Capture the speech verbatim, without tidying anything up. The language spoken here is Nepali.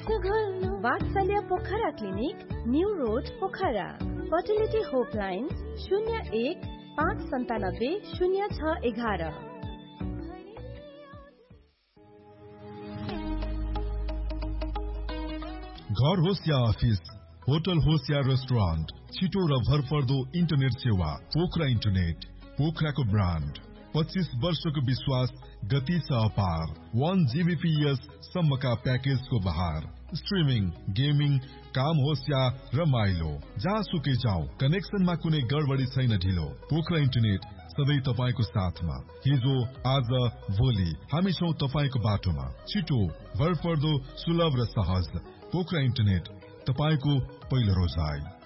वात्सल्य Pokhara clinic, new road Pokhara. Fertility होपलाइन शून्य एक पाँच सन्तानब्बे शून्य छ एघार। घर होस् या अफिस, होटल होस् या रेस्टुरेन्ट, छिटो र भरपर्दो इन्टरनेट सेवा पोखरा इन्टरनेट, पोखराको ब्रान्ड। पच्चीस वर्षको विश्वास, गति छ अपार। वन जीबीपीएस सम्मका प्याकेजको बहार। स्ट्रिमिङ, गेमिङ, काम होस् या रमाइलो, जहाँसुकै जाऊ, कनेक्सनमा कुनै गडबडी छैन ढिलो। पोखरा इन्टरनेट सधैँ तपाईको साथमा। हिजो, आज, भोलि हामी छौं तपाईको बाटोमा। छिटो, भरपर्दो, सुलभ र सहज। पोखरा इन्टरनेट, तपाईको पहिलो रोजाइ।